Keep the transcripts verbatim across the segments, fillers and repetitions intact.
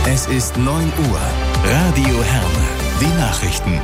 Es ist neun Uhr. Radio Herne. Die Nachrichten.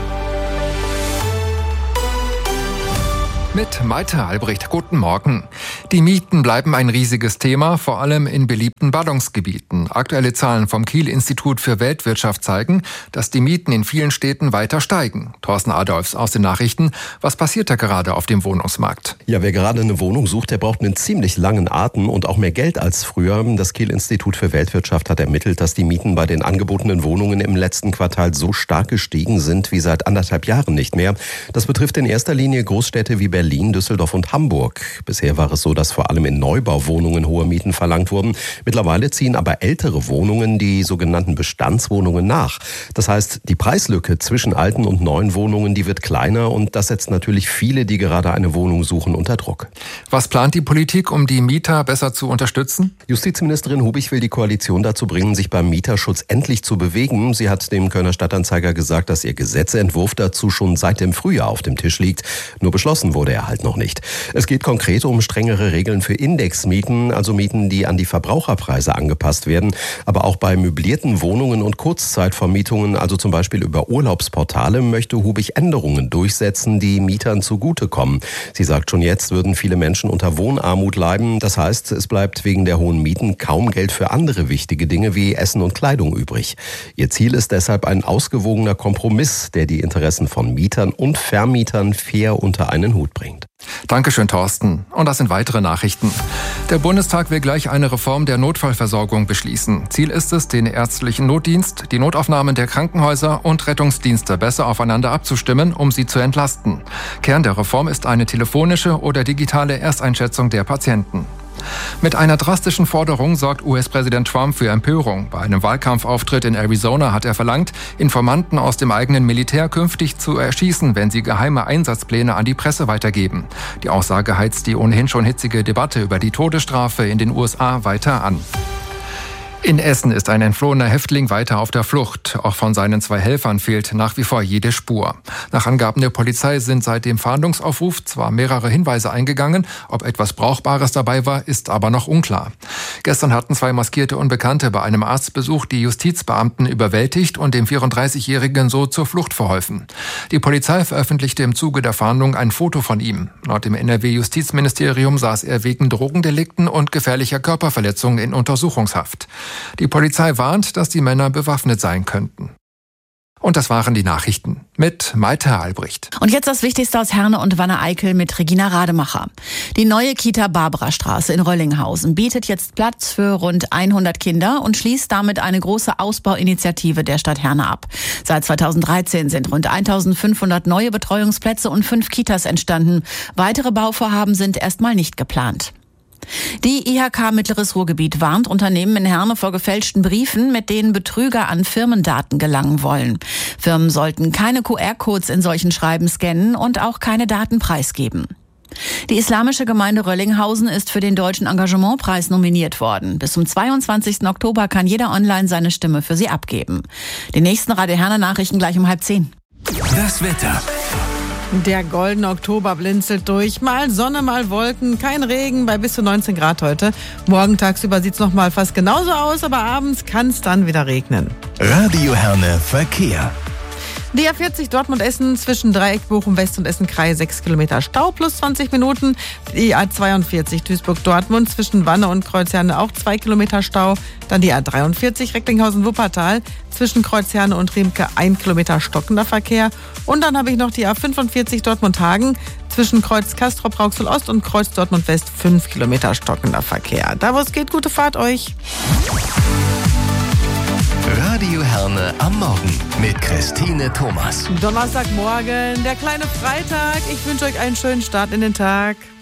Mit Malte Albrecht. Guten Morgen. Die Mieten bleiben ein riesiges Thema, vor allem in beliebten Ballungsgebieten. Aktuelle Zahlen vom Kiel-Institut für Weltwirtschaft zeigen, dass die Mieten in vielen Städten weiter steigen. Thorsten Adolfs aus den Nachrichten. Was passiert da gerade auf dem Wohnungsmarkt? Ja, wer gerade eine Wohnung sucht, der braucht einen ziemlich langen Atem und auch mehr Geld als früher. Das Kiel-Institut für Weltwirtschaft hat ermittelt, dass die Mieten bei den angebotenen Wohnungen im letzten Quartal so stark gestiegen sind wie seit anderthalb Jahren nicht mehr. Das betrifft in erster Linie Großstädte wie Berlin, Berlin, Düsseldorf und Hamburg. Bisher war es so, dass vor allem in Neubauwohnungen hohe Mieten verlangt wurden. Mittlerweile ziehen aber ältere Wohnungen, die sogenannten Bestandswohnungen, nach. Das heißt, die Preislücke zwischen alten und neuen Wohnungen, die wird kleiner und das setzt natürlich viele, die gerade eine Wohnung suchen, unter Druck. Was plant die Politik, um die Mieter besser zu unterstützen? Justizministerin Hubich will die Koalition dazu bringen, sich beim Mieterschutz endlich zu bewegen. Sie hat dem Kölner Stadtanzeiger gesagt, dass ihr Gesetzentwurf dazu schon seit dem Frühjahr auf dem Tisch liegt. Nur beschlossen wurde er halt noch nicht. Es geht konkret um strengere Regeln für Indexmieten, also Mieten, die an die Verbraucherpreise angepasst werden. Aber auch bei möblierten Wohnungen und Kurzzeitvermietungen, also zum Beispiel über Urlaubsportale, möchte Hubich Änderungen durchsetzen, die Mietern zugutekommen. Sie sagt, schon jetzt würden viele Menschen unter Wohnarmut leiden. Das heißt, es bleibt wegen der hohen Mieten kaum Geld für andere wichtige Dinge wie Essen und Kleidung übrig. Ihr Ziel ist deshalb ein ausgewogener Kompromiss, der die Interessen von Mietern und Vermietern fair unter einen Hut bringt. Dankeschön, Thorsten. Und das sind weitere Nachrichten. Der Bundestag will gleich eine Reform der Notfallversorgung beschließen. Ziel ist es, den ärztlichen Notdienst, die Notaufnahmen der Krankenhäuser und Rettungsdienste besser aufeinander abzustimmen, um sie zu entlasten. Kern der Reform ist eine telefonische oder digitale Ersteinschätzung der Patienten. Mit einer drastischen Forderung sorgt U S-Präsident Trump für Empörung. Bei einem Wahlkampfauftritt in Arizona hat er verlangt, Informanten aus dem eigenen Militär künftig zu erschießen, wenn sie geheime Einsatzpläne an die Presse weitergeben. Die Aussage heizt die ohnehin schon hitzige Debatte über die Todesstrafe in den U S A weiter an. In Essen ist ein entflohener Häftling weiter auf der Flucht. Auch von seinen zwei Helfern fehlt nach wie vor jede Spur. Nach Angaben der Polizei sind seit dem Fahndungsaufruf zwar mehrere Hinweise eingegangen, ob etwas Brauchbares dabei war, ist aber noch unklar. Gestern hatten zwei maskierte Unbekannte bei einem Arztbesuch die Justizbeamten überwältigt und dem vierunddreißigjährigen so zur Flucht verholfen. Die Polizei veröffentlichte im Zuge der Fahndung ein Foto von ihm. Laut dem N R W-Justizministerium saß er wegen Drogendelikten und gefährlicher Körperverletzung in Untersuchungshaft. Die Polizei warnt, dass die Männer bewaffnet sein könnten. Und das waren die Nachrichten mit Malte Albrecht. Und jetzt das Wichtigste aus Herne und Wanne-Eickel mit Regina Rademacher. Die neue Kita Barbarastraße in Röllinghausen bietet jetzt Platz für rund hundert Kinder und schließt damit eine große Ausbauinitiative der Stadt Herne ab. Seit zweitausenddreizehn sind rund eintausendfünfhundert neue Betreuungsplätze und fünf Kitas entstanden. Weitere Bauvorhaben sind erstmal nicht geplant. Die I H K Mittleres Ruhrgebiet warnt Unternehmen in Herne vor gefälschten Briefen, mit denen Betrüger an Firmendaten gelangen wollen. Firmen sollten keine Q R-Codes in solchen Schreiben scannen und auch keine Daten preisgeben. Die islamische Gemeinde Röllinghausen ist für den Deutschen Engagementpreis nominiert worden. Bis zum zweiundzwanzigsten Oktober kann jeder online seine Stimme für sie abgeben. Die nächsten Radio Herne Nachrichten gleich um halb zehn. Das Wetter. Der goldene Oktober blinzelt durch. Mal Sonne, mal Wolken, kein Regen bei bis zu neunzehn Grad heute. Morgen tagsüber sieht es noch mal fast genauso aus, aber abends kann es dann wieder regnen. Radio Herne Verkehr. D A vierzig Dortmund-Essen zwischen Dreieck Bochum West und Essen-Kreis sechs Kilometer Stau plus zwanzig Minuten. Die A zweiundvierzig Duisburg-Dortmund zwischen Wanne und Kreuzherne auch zwei Kilometer Stau. Dann die A dreiundvierzig Recklinghausen-Wuppertal zwischen Kreuzherne und Riemke ein Kilometer stockender Verkehr. Und dann habe ich noch die A fünfundvierzig Dortmund-Hagen zwischen Kreuz Castrop-Rauxel-Ost und Kreuz Dortmund-West fünf Kilometer stockender Verkehr. Da wo es geht, gute Fahrt euch. Radio Herne am Morgen mit Christine Thomas. Donnerstagmorgen, der kleine Freitag. Ich wünsche euch einen schönen Start in den Tag.